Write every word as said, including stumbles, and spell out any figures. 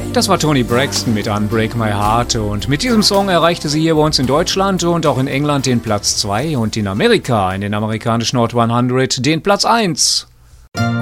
Das war Toni Braxton mit Unbreak My Heart und mit diesem Song erreichte sie hier bei uns in Deutschland und auch in England den Platz zwei und in Amerika, in den amerikanischen Hot hundert, den Platz eins.